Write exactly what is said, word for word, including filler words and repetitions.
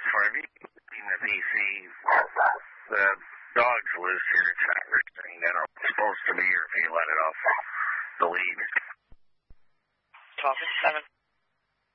for you. In the P C, the dog's loose here at Traverse. And I'm supposed to be here if you let it off the lead. Copy, seven.